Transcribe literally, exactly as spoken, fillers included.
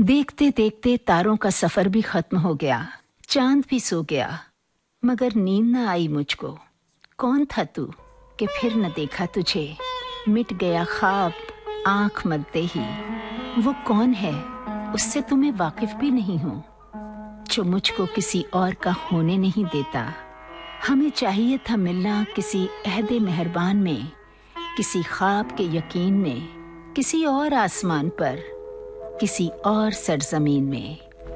देखते देखते तारों का सफर भी खत्म हो गया, चांद भी सो गया, मगर नींद न आई मुझको। कौन था तू कि फिर न देखा तुझे, मिट गया ख्वाब आंख मलते ही। वो कौन है उससे तुम्हें वाकिफ भी नहीं हो, जो मुझको किसी और का होने नहीं देता। हमें चाहिए था मिलना किसी अहद मेहरबान में, किसी ख्वाब के यकीन में, किसी और आसमान पर, किसी और सरजमीन में।